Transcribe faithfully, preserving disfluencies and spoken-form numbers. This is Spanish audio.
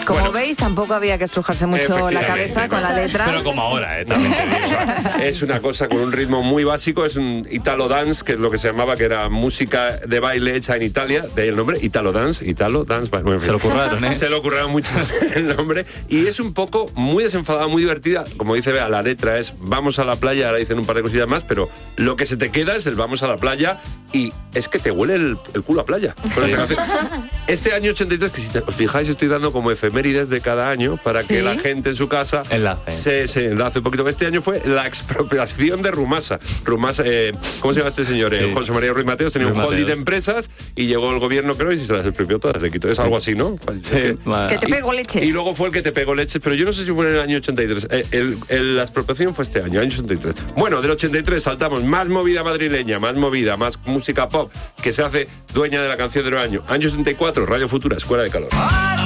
Como bueno, veis, tampoco había que estrujarse mucho la cabeza con la letra. Pero como ahora, ¿eh? También te digo. O sea, es una cosa con un ritmo muy básico, es un Italo Dance, que es lo que se llamaba, que era música de baile hecha en Italia, de ahí el nombre, Italo Dance, Italo Dance. Bueno, en fin. Se lo ocurrieron, ¿eh? Se lo ocurrieron mucho el nombre. Y es un poco muy desenfadada, muy divertida. Como dice Bea, la letra es vamos a la playa, ahora dicen un par de cosillas más, pero lo que se te queda es el vamos a la playa y es que te huele el, el culo a playa. Este año ochenta y tres, que si os fijáis estoy dando como efemérides de cada año para ¿Sí? que la gente en su casa enlace. se, se enlace un poquito. Este año fue la expropiación de Rumasa. Rumasa, eh, ¿cómo se llama este señor? Eh, Sí. José María Ruiz Mateos tenía Ruiz un holding de Mateos. empresas y llegó el gobierno, creo, y se las expropió todas. Le quitó. Es algo así, ¿no? Sí, Que te pego leches. Y luego fue el que te pegó leches, pero yo no sé si fue en el año ochenta y tres. Eh, el, el, la expropiación fue este año, año ochenta y tres. Bueno, del ochenta y tres saltamos más movida madrileña, más movida, más música pop, que se hace dueña de la canción del año. Año ochenta y cuatro, Radio Futura, Escuela de Calor.